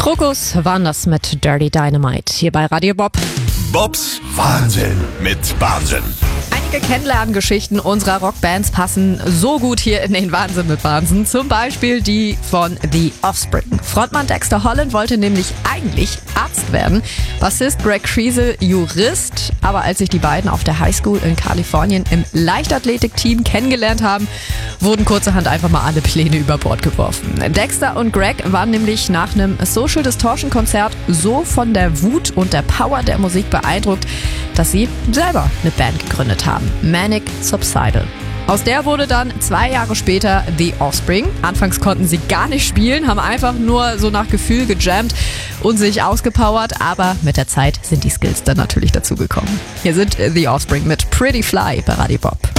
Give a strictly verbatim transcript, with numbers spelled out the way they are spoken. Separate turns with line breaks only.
Krokus waren das mit Dirty Dynamite hier bei Radio Bob.
Bobs Wahnsinn mit Wahnsinn.
Einige Kennenlerngeschichten unserer Rockbands passen so gut hier in den Wahnsinn mit Wahnsinn. Zum Beispiel die von The Offspring. Frontmann Dexter Holland wollte nämlich eigentlich Arzt werden, Bassist Greg Kriesel Jurist. Aber als sich die beiden auf der Highschool in Kalifornien im Leichtathletik-Team kennengelernt haben, wurden kurzerhand einfach mal alle Pläne über Bord geworfen. Dexter und Greg waren nämlich nach einem Social Distortion Konzert so von der Wut und der Power der Musik beeindruckt, dass sie selber eine Band gegründet haben. Manic Subsidal. Aus der wurde dann zwei Jahre später The Offspring. Anfangs konnten sie gar nicht spielen, haben einfach nur so nach Gefühl gejammt und sich ausgepowert, aber mit der Zeit sind die Skills dann natürlich dazugekommen. Hier sind The Offspring mit Pretty Fly bei Radio Bob.